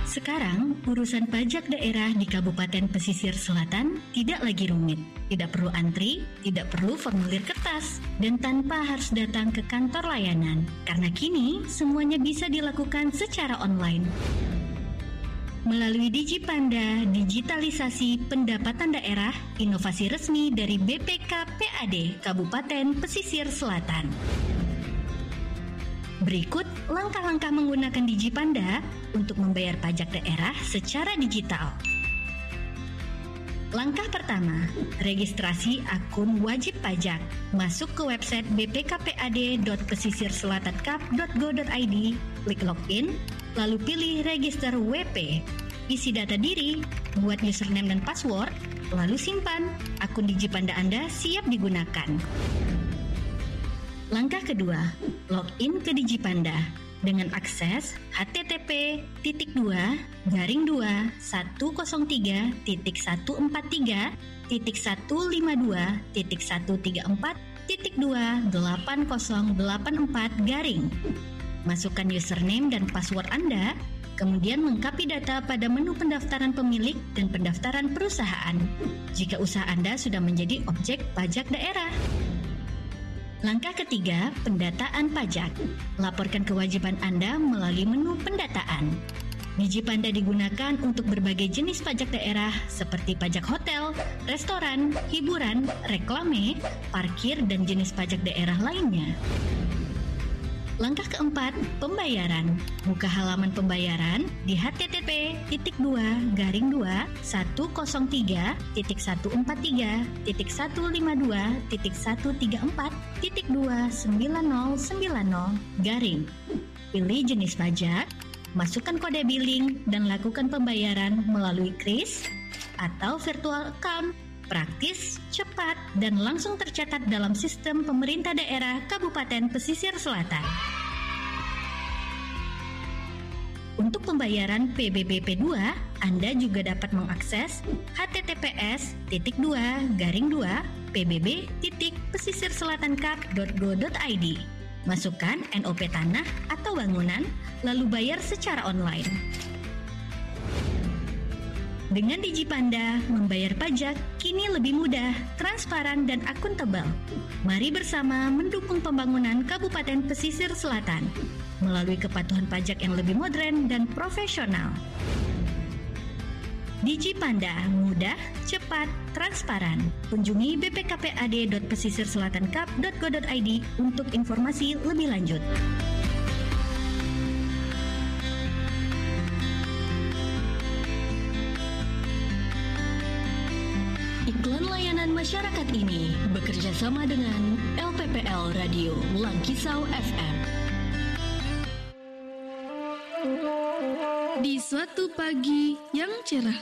Sekarang, urusan pajak daerah di Kabupaten Pesisir Selatan tidak lagi rumit. Tidak perlu antri, tidak perlu formulir kertas, dan tanpa harus datang ke kantor layanan. Karena kini, semuanya bisa dilakukan secara online. Melalui DigiPanda, digitalisasi pendapatan daerah, inovasi resmi dari BPKPAD Kabupaten Pesisir Selatan. Berikut langkah-langkah menggunakan DigiPanda untuk membayar pajak daerah secara digital. Langkah pertama, registrasi akun wajib pajak. Masuk ke website bpkpad.pesisirselatankap.go.id, klik login, lalu pilih register WP. Isi data diri, buat username dan password, lalu simpan. Akun DigiPanda Anda siap digunakan. Langkah kedua, login ke DigiPanda dengan akses http://103.113.134.28084. Masukkan username dan password Anda, kemudian lengkapi data pada menu pendaftaran pemilik dan pendaftaran perusahaan jika usaha Anda sudah menjadi objek pajak daerah. Langkah ketiga, pendataan pajak. Laporkan kewajiban Anda melalui menu pendataan. DigiPanda digunakan untuk berbagai jenis pajak daerah seperti pajak hotel, restoran, hiburan, reklame, parkir, dan jenis pajak daerah lainnya. Langkah keempat, pembayaran. Buka halaman pembayaran di http://103.113.134.29090. Pilih jenis pajak, masukkan kode billing, dan lakukan pembayaran melalui kris atau virtual account. Praktis, cepat, dan langsung tercatat dalam sistem pemerintah daerah Kabupaten Pesisir Selatan. Untuk pembayaran PBBP2, Anda juga dapat mengakses https://pbb.psisirselatankap.go.id. Masukkan NOP tanah atau bangunan, lalu bayar secara online. Dengan DigiPanda, membayar pajak kini lebih mudah, transparan, dan akuntabel. Mari bersama mendukung pembangunan Kabupaten Pesisir Selatan melalui kepatuhan pajak yang lebih modern dan profesional. DigiPanda, mudah, cepat, transparan. Kunjungi bpkpad.pesisirselatankap.go.id untuk informasi lebih lanjut. Iklan layanan masyarakat ini bekerja sama dengan LPPL Radio Langkisau FM. Di suatu pagi yang cerah,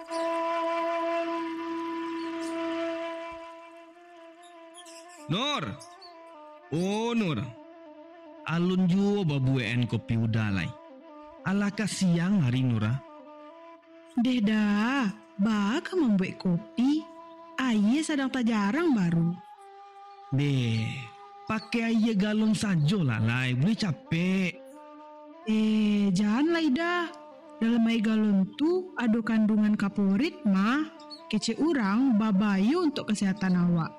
Nur, oh Nur, alun juo babuen kopi udalai. Alakah siang hari Nura? Deda, baka membuat kopi. Ayah sedang tak jarang baru. Deh, pakai ayah galon saja lah, boleh capek. Janganlah Ida. Dalam ayah galon tu ada kandungan kaporit mah. Kece orang babayu untuk kesehatan awak.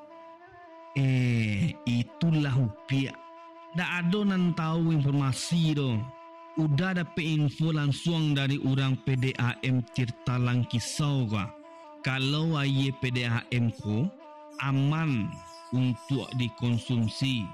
Itulah upia. Tak ada nan tahu informasi dong. Udah dapet info langsung dari orang PDAM Tirta Langkisau kah? Kalau air PDAM ko aman untuk dikonsumsi.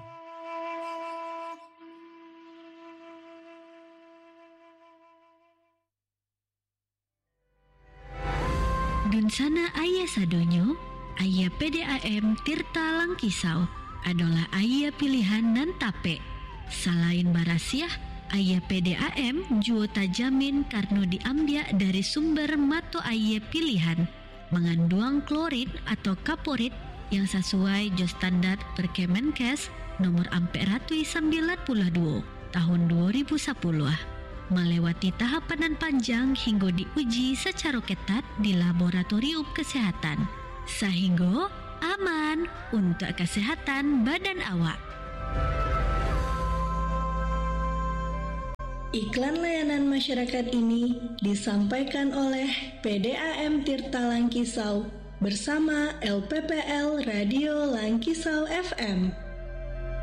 Dun sana ayah sadonyo, ayah PDAM Tirta Langkisau adalah ayah pilihan nan tape. Selain barasiah, ayah PDAM juo tajamin karena diambil dari sumber mato ayah pilihan. Mengandung klorin atau kaporit yang sesuai jo standar Perkemenkes nomor 492 tahun 2010. Melewati tahapan panjang hingga diuji secara ketat di laboratorium kesehatan, sehingga aman untuk kesehatan badan awak. Iklan layanan masyarakat ini disampaikan oleh PDAM Tirta Langkisau bersama LPPL Radio Langkisau FM.